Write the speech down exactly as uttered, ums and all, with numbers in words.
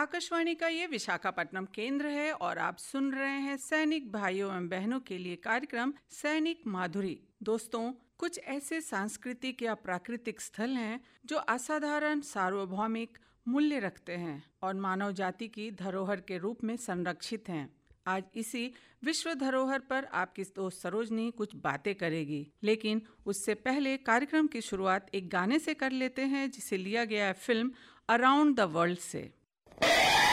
आकाशवाणी का ये विशाखापट्टनम केंद्र है और आप सुन रहे हैं सैनिक भाइयों एवं बहनों के लिए कार्यक्रम सैनिक माधुरी। दोस्तों, कुछ ऐसे सांस्कृतिक या प्राकृतिक स्थल हैं जो असाधारण सार्वभौमिक मूल्य रखते हैं और मानव जाति की धरोहर के रूप में संरक्षित हैं। आज इसी विश्व धरोहर पर आपकी दोस्त सरोजनी कुछ बातें करेगी, लेकिन उससे पहले कार्यक्रम की शुरुआत एक गाने से कर लेते हैं जिसे लिया गया है फिल्म अराउंड द वर्ल्ड से।